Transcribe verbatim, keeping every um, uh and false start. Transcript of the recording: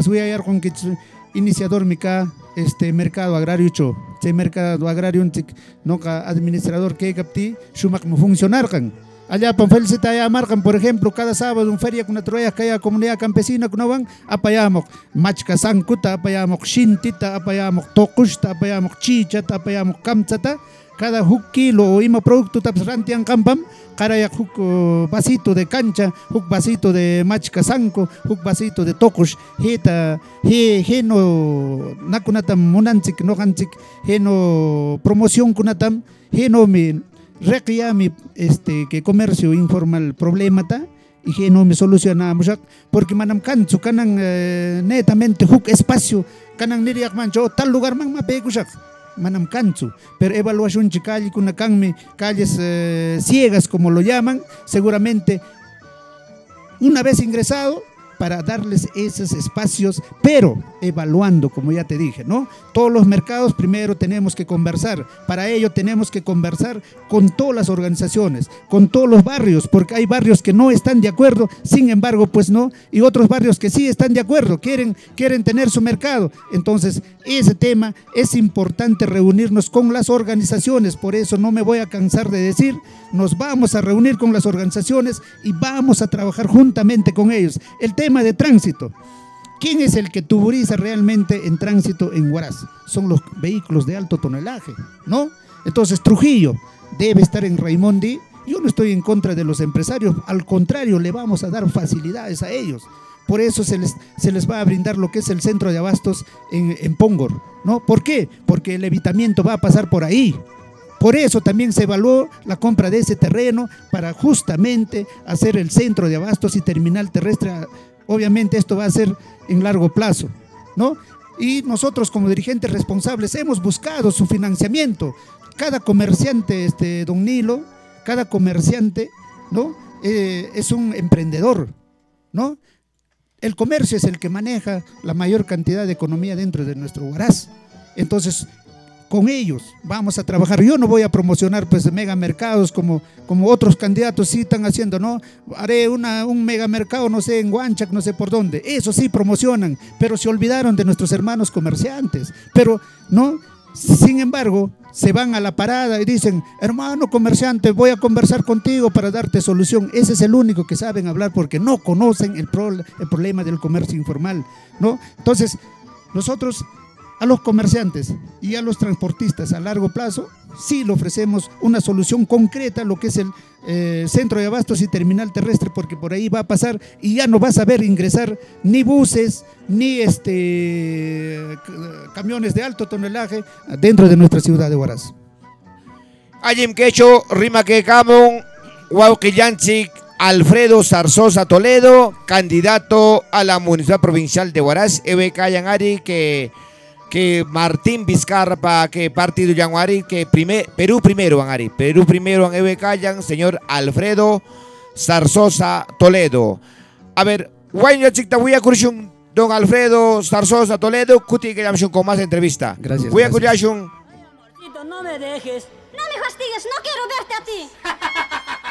pues voy a ir con que iniciador mica este mercado agrario cho este mercado agrario no administrador que capti shumak no funcionar kan allá para felicita ya marcan por ejemplo cada sábado un feria con una troya que haya comunidad campesina con van apayamok machka sankuta apayamok shintita apayamok tokushta apayamok chichata apayamok kamchata cada huk kilo o ima producto tapsrantian campam Karayak huk uh, vasito de cancha, huk vasito de machka sanko, huk vasito de tokush, heta, he, he no, nakunatam munanchik, no hanchik, he no promoción kunatam, he no mi, requiami, este, que comercio informal problemata, y que no me solucionamos, porque manam kanchu, kanan uh, netamente huk espacio, kanan niriak mancho, tal lugar man ma pekushak. Manam canchu, pero evaluación chicali con calles eh, ciegas como lo llaman, seguramente una vez ingresado para darles esos espacios, pero evaluando, como ya te dije, ¿no? Todos los mercados primero tenemos que conversar, para ello tenemos que conversar con todas las organizaciones, con todos los barrios, porque hay barrios que no están de acuerdo, sin embargo, pues no, y otros barrios que sí están de acuerdo, quieren, quieren tener su mercado. Entonces, ese tema es importante reunirnos con las organizaciones, por eso no me voy a cansar de decir, nos vamos a reunir con las organizaciones y vamos a trabajar juntamente con ellos. El tema de tránsito. ¿Quién es el que tuburiza realmente en tránsito en Huaraz? Son los vehículos de alto tonelaje, ¿no? Entonces Trujillo debe estar en Raimondi. Yo no estoy en contra de los empresarios, al contrario, le vamos a dar facilidades a ellos. Por eso se les, se les va a brindar lo que es el centro de abastos en, en Póngor, ¿no? ¿Por qué? Porque el evitamiento va a pasar por ahí. Por eso también se evaluó la compra de ese terreno para justamente hacer el centro de abastos y terminal terrestre. Obviamente esto va a ser en largo plazo, ¿no? Y nosotros como dirigentes responsables hemos buscado su financiamiento. Cada comerciante, este, don Nilo, cada comerciante, ¿no? Eh, es un emprendedor, ¿no? El comercio es el que maneja la mayor cantidad de economía dentro de nuestro Huaraz. Entonces, con ellos vamos a trabajar. Yo no voy a promocionar pues megamercados como, como otros candidatos sí están haciendo, ¿no? Haré una, un megamercado, no sé, en Huanchac, no sé por dónde. Eso sí promocionan, pero se olvidaron de nuestros hermanos comerciantes. Pero, ¿no? Sin embargo, se van a la parada y dicen, hermano comerciante, voy a conversar contigo para darte solución. Ese es el único que saben hablar porque no conocen el, pro, el problema del comercio informal, ¿no? Entonces, nosotros a los comerciantes y a los transportistas a largo plazo sí le ofrecemos una solución concreta, lo que es el eh, centro de abastos y terminal terrestre, porque por ahí va a pasar y ya no vas a ver ingresar ni buses ni este camiones de alto tonelaje dentro de nuestra ciudad de Huaraz. Ayim Quecho, Rima que Camon, Huauquillanchic, Alfredo Zarzosa Toledo, candidato a la Municipalidad Provincial de Huaraz. Ebe Cayanari que que Martín Vizcarra, que partido Yanguari, que primer, Perú primero, Angari, Perú primero en Ebe Cayan, señor Alfredo Zarzosa Toledo. A ver, Guayna Chicta, voy a curshun, don Alfredo Zarzosa Toledo, Cuti que llamamos con más entrevista. Gracias. Voy a curshun. No me dejes. No me fastigues, no quiero verte a ti.